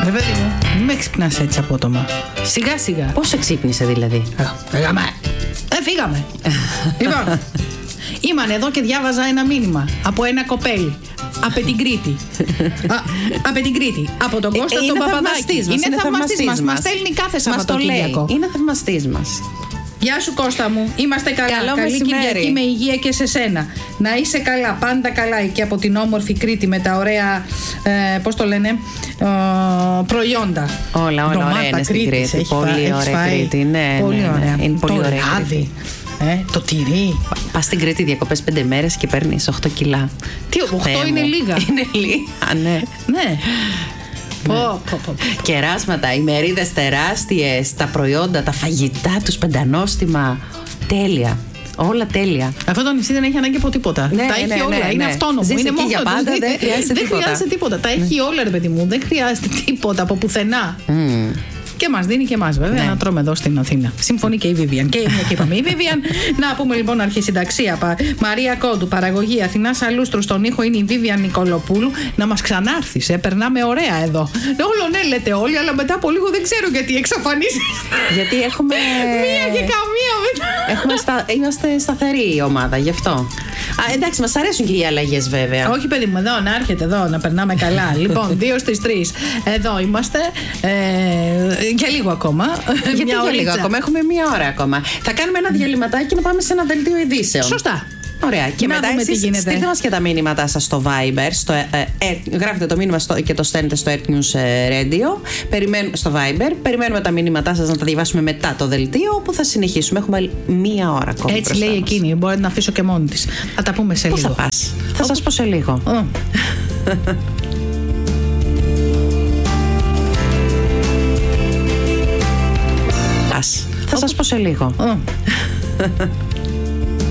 Ρε παιδί μου, μην με ξυπνάς έτσι απότομα. Σιγά σιγά. Πώς σε ξύπνησε δηλαδή? Φύγαμε. Λοιπόν, ήμουν εδώ και διάβαζα ένα μήνυμα από ένα κοπέλι. Από την Κρήτη. Από την Κρήτη. Από τον Κώστα τον Παπαδάκη. Είναι θαυμαστής μας. Μας στέλνει κάθε Σαββατοκύριακο. Είναι θαυμαστής μας. Γεια σου Κώστα μου, είμαστε καλά. Καλή Κυριακή με υγεία και σε σένα. Να είσαι καλά, πάντα καλά εκεί από την όμορφη Κρήτη με τα ωραία, πώς το λένε, προϊόντα. Όλα ωραία είναι στην Κρήτη. Πολύ ωραία Κρήτη. Ναι, πολύ ωραία. Είναι πολύ ωραία. Λάδι, το τυρί. Πας στην Κρήτη διακοπές 5 μέρες και παίρνεις 8 κιλά. Τι, 8 είναι λίγα. Είναι λίγα, ναι. Ναι. Κεράσματα, ημερίδες τεράστιες, τα προϊόντα, τα φαγητά τους, πεντανόστιμα. Τέλεια. Όλα τέλεια. Αυτό το νησί δεν έχει ανάγκη από τίποτα. Ναι, τα έχει όλα. Είναι αυτόνομο. Ζεις είναι εκεί μόνο για πάντα, δεν χρειάζεται τίποτα. Τα έχει όλα, ρε παιδί μου. Δεν χρειάζεται τίποτα από πουθενά. Και μας δίνει και εμάς βέβαια να τρώμε εδώ στην Αθήνα. Συμφωνεί και η Vivian. Και μια και είπαμε η Vivian. Να πούμε λοιπόν αρχισυνταξία. Μαρία Κόντου, παραγωγή Αθηνά Αλούστρου. Στον ήχο είναι η Vivian Νικολοπούλου. Να μας ξανάρθεις. Περνάμε ωραία εδώ. Όλο ναι λέτε όλοι, αλλά μετά από λίγο δεν ξέρω γιατί εξαφανίζεις. Γιατί έχουμε. Μία και καμία μετά. Είμαστε σταθερή η ομάδα, γι' αυτό. Εντάξει, μας αρέσουν και οι αλλαγές βέβαια. Όχι, παιδί μου, εδώ να έρχεται εδώ να περνάμε καλά. Λοιπόν, 2 στις 3. Εδώ είμαστε. Για λίγο ακόμα. Γιατί για λίγο ακόμα, έχουμε μία ώρα ακόμα. Θα κάνουμε ένα διαλυματάκι να πάμε σε ένα δελτίο ειδήσεων. Σωστά. Ωραία. Και μετά εσείς στείλτε μας και τα μήνυματά σας στο Viber. Γράφετε το μήνυμα και το στέλνετε στο Earth News Radio. Στο Viber. Περιμένουμε τα μήνυματά σας να τα διαβάσουμε μετά το δελτίο, όπου θα συνεχίσουμε. Έχουμε μία ώρα ακόμα. Έτσι λέει εκείνη. Μπορεί να αφήσω και μόνη της. Θα τα πούμε σε λίγο. Πού θα πας? Θα σας πω σε λίγο. Θα σας πω σε λίγο.